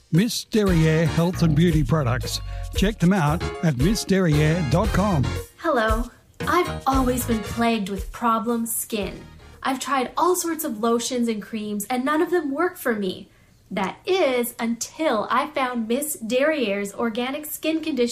Miss Derriere Health and Beauty Products. Check them out at missderriere.com. Hello. I've always been plagued with problem skin. I've tried all sorts of lotions and creams and none of them work for me. That is until I found Miss Derriere's organic skin conditioner